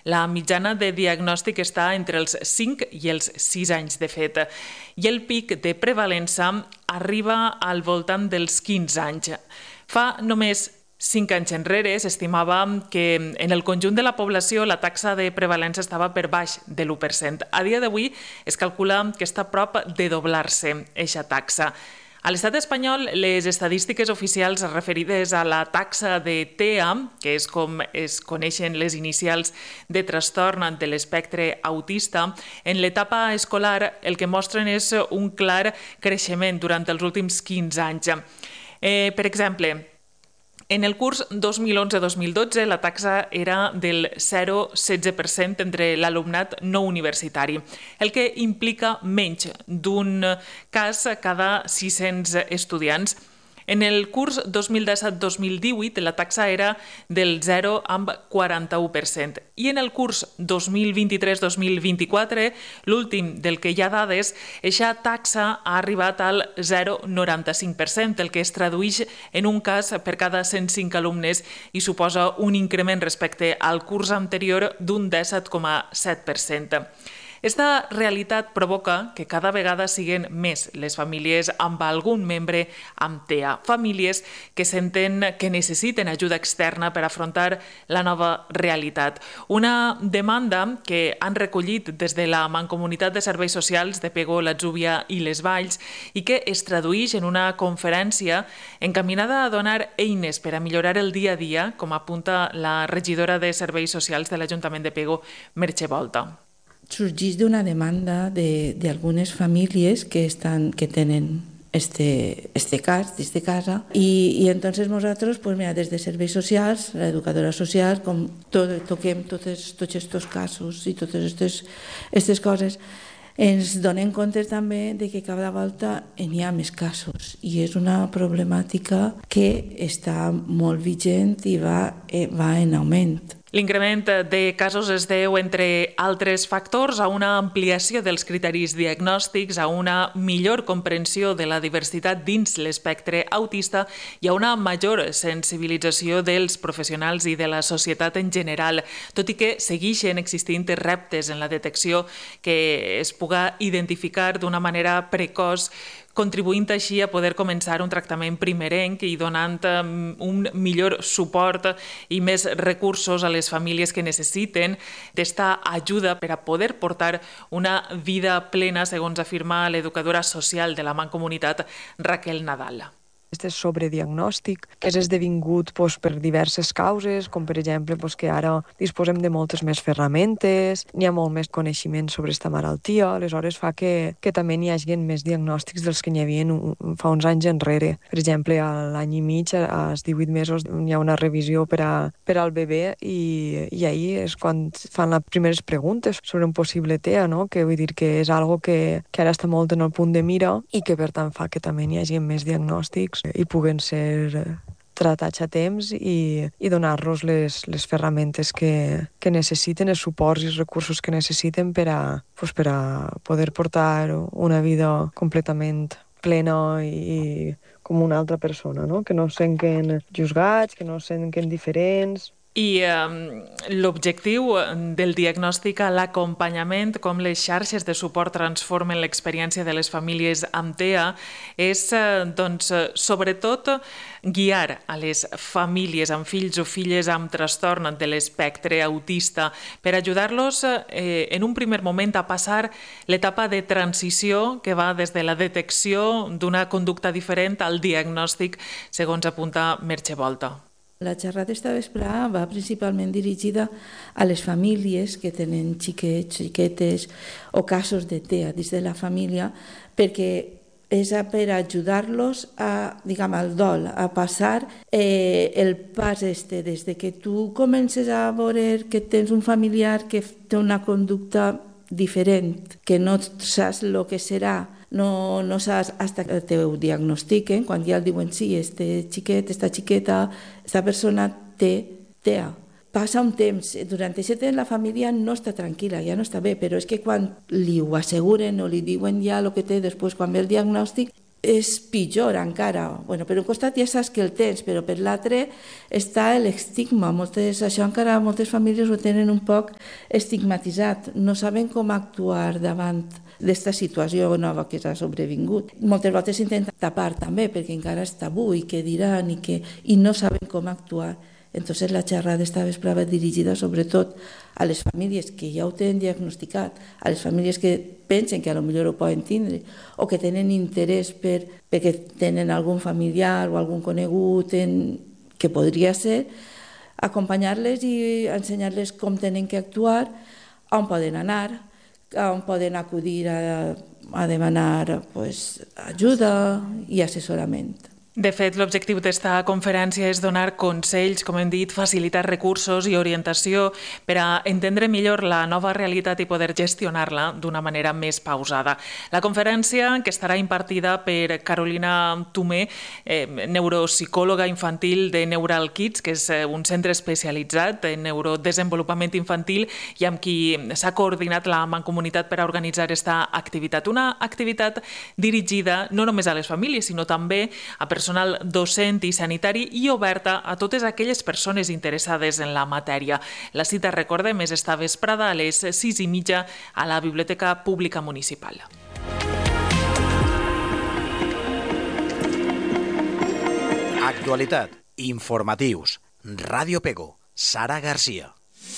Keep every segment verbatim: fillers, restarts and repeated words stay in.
La mitjana de diagnòstic està entre els cinc i els sis anys, de fet, i el pic de prevalença arriba al voltant dels quinze anys. Fa només cinc anys enrere s'estimava que en el conjunt de la població la taxa de prevalença estava per baix de l'u per cent. A dia d'avui es calcula que està a prop de doblar-se aquesta taxa. A l'estat espanyol, les estadístiques oficials referides a la taxa de T E A, que és com es coneixen les inicials de trastorn de l'espectre autista, en l'etapa escolar el que mostren és un clar creixement durant els últims quinze anys. Eh, per exemple, en el curs dos mil onze dos mil dotze la taxa era del zero coma setze per cent entre l'alumnat no universitari, el que implica menys d'un cas cada sis-cents estudiants. En el curs dos mil disset dos mil divuit la taxa era del zero coma quaranta-u per cent i en el curs dos mil vint-i-tres dos mil vint-i-quatre, l'últim del que hi ha dades, aquesta taxa ha arribat al zero coma noranta-cinc per cent, el que es tradueix en un cas per cada cent cinc alumnes i suposa un increment respecte al curs anterior d'un disset coma set per cent. Esta realitat provoca que cada vegada siguin més les famílies amb algun membre amb T E A, famílies que senten que necessiten ajuda externa per afrontar la nova realitat. Una demanda que han recollit des de la Mancomunitat de Serveis Socials de Pego, l'Atzúbia i les Valls i que es tradueix en una conferència encaminada a donar eines per a millorar el dia a dia, com apunta la regidora de Serveis Socials de l'Ajuntament de Pego, Merche Volta. Sorgeix d'una demanda de, de algunes famílies que, estan, que tenen este, este cas, d'este casa, i, i entonces nosaltres, pues mira, des de Serveis Socials, l'educadora social, com to, toquem totes, tots aquests casos i totes aquestes, aquestes coses, ens donem compte també de que cada volta n'hi ha més casos i és una problemàtica que està molt vigent i va, va en augment. L'increment de casos es deu, entre altres factors, a una ampliació dels criteris diagnòstics, a una millor comprensió de la diversitat dins l'espectre autista i a una major sensibilització dels professionals i de la societat en general, tot i que segueixen existint reptes en la detecció que es puga identificar d'una manera precoç, contribuint així a poder començar un tractament primerenc i donant un millor suport i més recursos a les famílies que necessiten d'esta ajuda per a poder portar una vida plena, segons afirma l'educadora social de la Mancomunitat, Raquel Nadal. Aquest sobrediagnòstic és esdevingut doncs, per diverses causes, com per exemple doncs, que ara disposem de moltes més ferramentes, n'hi ha molt més coneixement sobre aquesta malaltia, aleshores fa que, que també n'hi hagi més diagnòstics dels que n'hi havia un, fa uns anys enrere. Per exemple, a l'any i mig, als divuit mesos, hi ha una revisió per, a, per al bebè i, i ahir és quan fan les primeres preguntes sobre un possible T E A, no? Que vull dir que és algo que, que ara està molt en el punt de mira i que per tant fa que també n'hi hagi més diagnòstics i puguen ser tratats a temps i, i donar-los les, les ferramentes que, que necessiten, els suports i els recursos que necessiten per a, pues, per a poder portar una vida completament plena i com una altra persona, no? Que no es senten juzgats, que no es senten diferents. I eh, l'objectiu del diagnòstic a l'acompanyament, com les xarxes de suport transformen l'experiència de les famílies amb T E A, és eh, doncs, sobretot guiar a les famílies amb fills o filles amb trastorn de l'espectre autista per ajudar-los eh, en un primer moment a passar l'etapa de transició que va des de la detecció d'una conducta diferent al diagnòstic, segons apunta Merche Volta. La xerrada esta vesprada va principalment dirigida a les famílies que tenen xiquets, xiquetes o casos de T E A dins de la família, perquè és per ajudar-los a, diguem, al dol, a passar eh, el pas este, des de que tu comences a veure que tens un familiar que té una conducta diferent, que no saps el que serà, no, no saps fins que te ho diagnostiquen, quan ja el diuen sí, este xiquet, esta xiqueta, esta persona té T E A. Passa un temps, durant aquest temps la família no està tranquil·la, ja no està bé, però és que quan li ho asseguren o li diuen ja el que té després, quan ve el diagnòstic, és pitjor encara. Bueno, per un costat ja saps que el tens, però per l'altre està l'estigma. Moltes, això encara moltes famílies ho tenen un poc estigmatitzat. No saben com actuar davant d'esta situació nova que s'ha sobrevingut. Moltes voltes s'intenta tapar també, perquè encara és tabú i què diran i, que, i no saben com actuar. Entonces la xerrada esta vesprada dirigida sobretot a les famílies que ja ho tenen diagnosticat, a les famílies que pensen que a lo millor ho poden tindre o que tenen interès per, perquè tenen algun familiar o algun conegut en, que podria ser, acompanyar-les i ensenyar-les com tenen que actuar, on poden anar, on poden acudir a, a demanar pues, ajuda i assessorament. De fet, l'objectiu d'esta conferència és donar consells, com hem dit, facilitar recursos i orientació per a entendre millor la nova realitat i poder gestionar-la d'una manera més pausada. La conferència, que estarà impartida per Carolina Tomé, eh, neuropsicòloga infantil de Neural Kids, que és un centre especialitzat en neurodesenvolupament infantil i amb qui s'ha coordinat la Mancomunitat per a organitzar aquesta activitat. Una activitat dirigida no només a les famílies, sinó també a persones personal docent i sanitari i oberta a totes aquelles persones interessades en la matèria. La cita, recordem, és esta vesprada a les sis i mitja a la Biblioteca Pública Municipal. Actualitat, informatius, Ràdio Pego, Sara Garcia.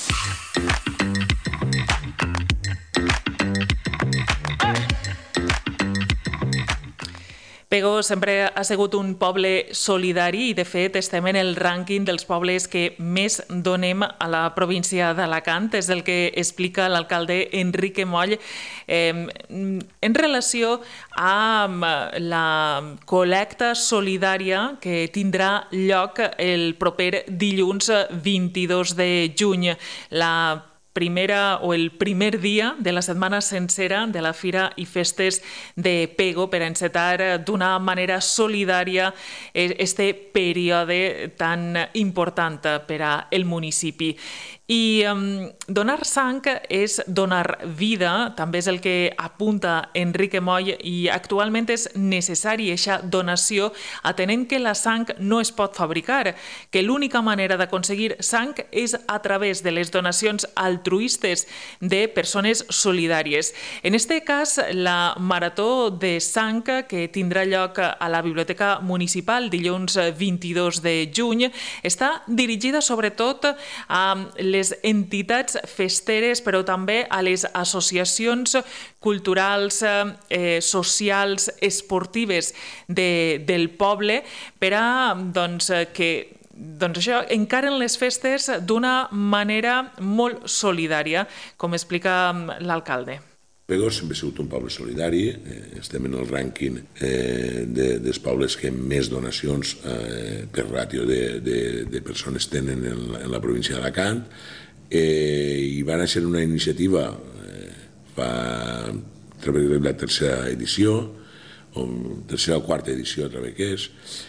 Pego sempre ha sigut un poble solidari i, de fet, estem en el rànquing dels pobles que més donem a la província d'Alacant. És el que explica l'alcalde Enrique Moll eh, en relació amb la col·lecta solidària que tindrà lloc el proper dilluns vint-i-dos de juny. La primera o el primer dia de la setmana sencera de la Fira i Festes de Pego per encetar d'una manera solidària este període tan important per al municipi. I um, donar sang és donar vida, també és el que apunta Enrique Moll, i actualment és necessari aquesta donació, atenent que la sang no es pot fabricar, que l'única manera d'aconseguir sang és a través de les donacions altruistes de persones solidàries. En aquest cas, la Marató de Sang, que tindrà lloc a la Biblioteca Municipal dilluns vint-i-dos de juny, està dirigida sobretot a les entitats festeres, però també a les associacions culturals, eh, socials, esportives de, del poble, per a doncs, que doncs això, encaren les festes d'una manera molt solidària, com explica l'alcalde. Pego sempre ha sigut un poble solidari, eh, estem en el rànquing eh, de, dels pobles que més donacions eh, per ràtio de, de, de persones tenen en la, en la província d'Alacant, eh, i va néixer una iniciativa eh, fa a través de la tercera edició, o tercera o quarta edició, a través que és,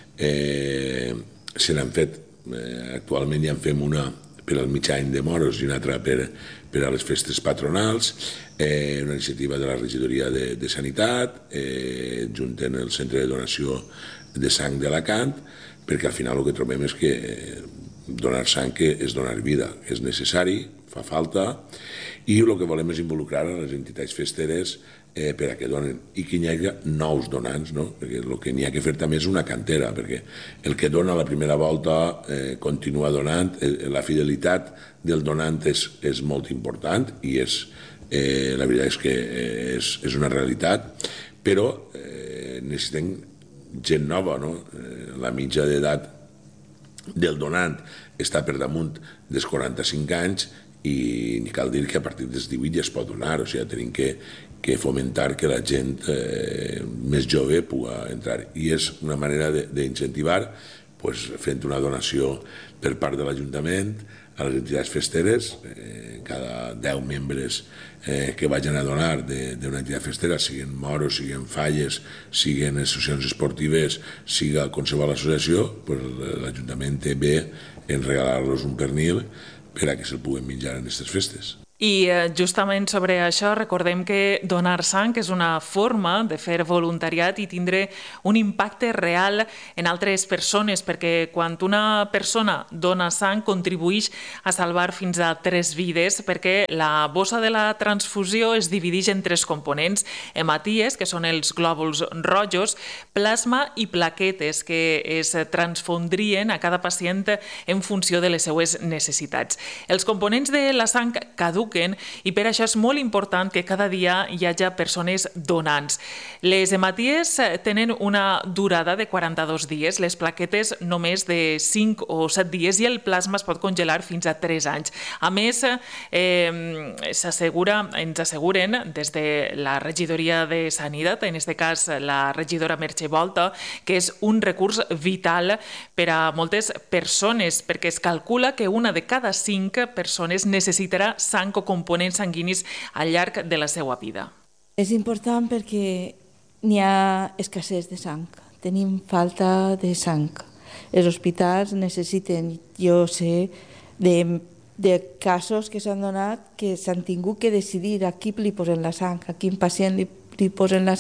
eh, se n'han fet, eh, actualment ja en fem una per al mig any de moros i una altra per, per a les festes patronals, eh, una iniciativa de la regidoria de, de Sanitat, eh, junten el centre de donació de sang d'Alacant, perquè al final el que trobem és que eh, donar sang és donar vida, és necessari, fa falta, i el que volem és involucrar a les entitats festeres eh, per a que donen, i que hi hagi nous donants, no? Perquè el que n'hi ha que fer també és una cantera, perquè el que dona la primera volta eh, continua donant, eh, la fidelitat del donant és, és molt important i és, eh, la veritat és que és, és una realitat, però eh, necessitem gent nova, no? Eh, la mitja d'edat del donant està per damunt dels quaranta-cinc anys i ni cal dir que a partir dels divuit ja es pot donar, o sigui, tenim que, que fomentar que la gent eh, més jove pugui entrar. I és una manera d'incentivar pues, fent una donació per part de l'Ajuntament a les entitats festeres, eh, cada deu membres eh, que vagin a donar d'una entitat festera, siguin moros, siguin falles, siguin associacions esportives, siga qualsevol associació, pues, l'Ajuntament té bé en regalar-los un pernil per a que se'l puguin menjar en aquestes festes. I justament sobre això recordem que donar sang és una forma de fer voluntariat i tindre un impacte real en altres persones, perquè quan una persona dona sang contribueix a salvar fins a tres vides, perquè la bossa de la transfusió es divideix en tres components: hematies, que són els glòbuls rojos, plasma i plaquetes, que es transfondrien a cada pacient en funció de les seues necessitats. Els components de la sang caduquen i per això és molt important que cada dia hi hagi persones donants. Les hematies tenen una durada de quaranta-dos dies, les plaquetes només de cinc o set dies i el plasma es pot congelar fins a tres anys. A més, eh, s'assegura, ens asseguren des de la regidoria de Sanitat, en aquest cas la regidora Merche Volta, que és un recurs vital per a moltes persones, perquè es calcula que una de cada cinc persones necessitarà sang o components sanguinis al llarg de la seva vida. És important perquè n'hi ha escassez de sang, tenim falta de sang. Els hospitals necessiten, jo sé, de, de casos que s'han donat que s'han tingut que decidir a qui li posen la sang, a quin pacient li, li posen la